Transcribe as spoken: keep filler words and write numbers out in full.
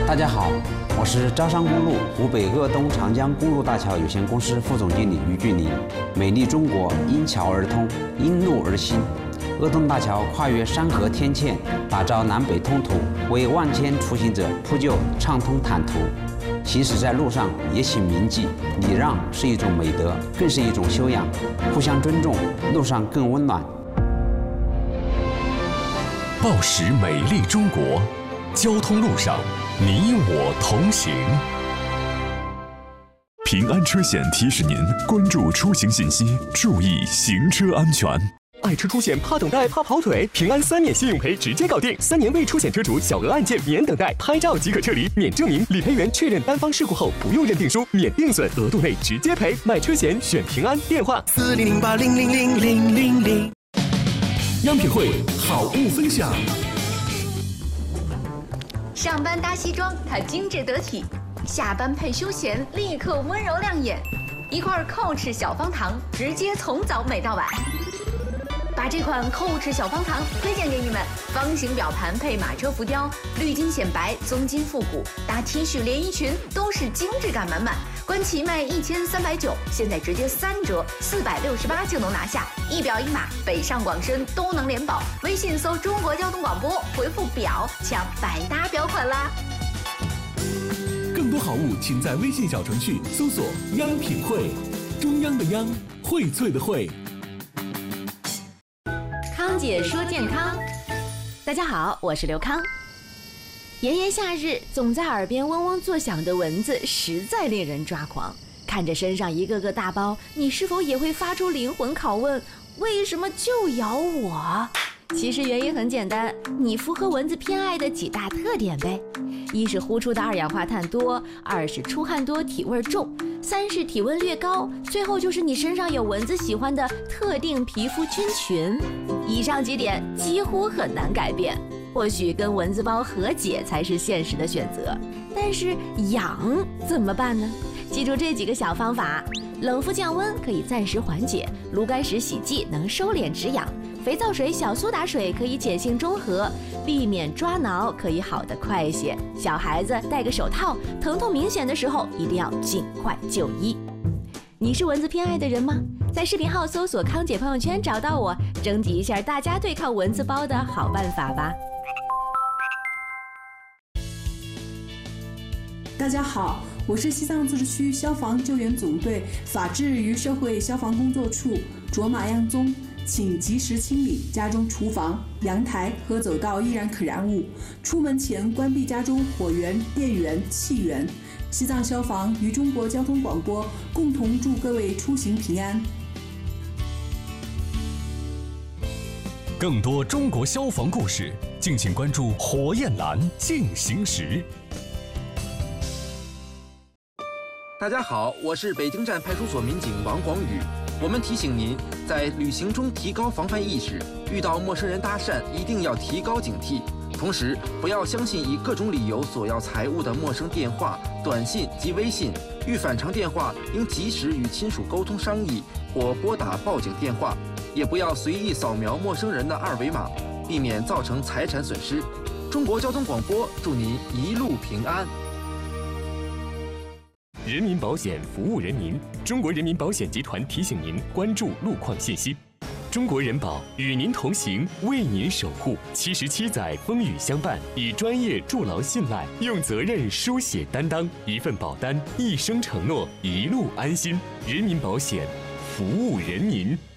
大家好，我是招商公路湖北鄂东长江公路大桥有限公司副总经理于俊林。美丽中国因桥而通，因路而兴。鄂东大桥跨越山河天堑，打造南北通途，为万千出行者铺就畅通坦途。行驶在路上也请铭记，礼让是一种美德，更是一种修养。互相尊重，路上更温暖。 报时美丽中国，交通路上你我同行。平安车险提示您关注出行信息，注意行车安全。 爱车出险怕等待怕跑腿，平安三年信用赔直接搞定，三年未出险车主小额案件免等待，拍照即可撤离，免证明，理赔员确认单方事故后不用认定书，免定损，额度内直接赔。买车险选平安，电话四零零八零零零零零零。 央品汇好物分享。 上班搭西装，它精致得体；下班配休闲，立刻温柔亮眼。一块Coach小方糖，直接从早美到晚。把这款Coach小方糖推荐给你们，方形表盘配马车浮雕，绿金显白，棕金复古，搭 T 恤连衣裙都是精致感满满。官旗卖一千三百九，现在直接三折，四百六十八就能拿下。一表一码，北上广深都能联保。微信搜中国交通广播，回复表抢百搭表款啦。 更多好物，请在微信小程序搜索“央品汇”，中央的央，荟萃的荟。 康姐说健康，大家好，我是刘康。炎炎夏日，总在耳边嗡嗡作响的蚊子实在令人抓狂。看着身上一个个大包，你是否也会发出灵魂拷问：为什么就咬我？其实原因很简单，你符合蚊子偏爱的几大特点呗。一是呼出的二氧化碳多，二是出汗多体味重，三是体温略高，最后就是你身上有蚊子喜欢的特定皮肤菌群。以上几点几乎很难改变，或许跟蚊子包和解才是现实的选择。但是痒怎么办呢？记住这几个小方法：冷敷降温可以暂时缓解，炉甘石洗剂能收敛止痒，肥皂水、小苏打水可以碱性中和，避免抓挠可以好得快一些。小孩子戴个手套，疼痛明显的时候一定要尽快就医。你是蚊子偏爱的人吗？在视频号搜索康姐朋友圈找到我，征集一下大家对抗蚊子包的好办法吧。 大家好，我是西藏自治区消防救援总队法制与社会消防工作处卓玛样宗，请及时清理家中厨房、阳台和走道易燃可燃物，出门前关闭家中火源、电源、气源。西藏消防与中国交通广播共同祝各位出行平安。 更多中国消防故事，敬请关注火焰蓝进行时。 大家好，我是北京站派出所民警王广宇。我们提醒您，在旅行中提高防范意识，遇到陌生人搭讪一定要提高警惕。同时，不要相信以各种理由索要财物的陌生电话、短信及微信。遇反常电话，应及时与亲属沟通商议，或拨打报警电话。也不要随意扫描陌生人的二维码，避免造成财产损失。中国交通广播祝您一路平安。 人民保险服务人民，中国人民保险集团提醒您关注路况信息。中国人保与您同行，为您守护。七十七载风雨相伴，以专业筑牢信赖，用责任书写担当。一份保单，一生承诺，一路安心。人民保险，服务人民。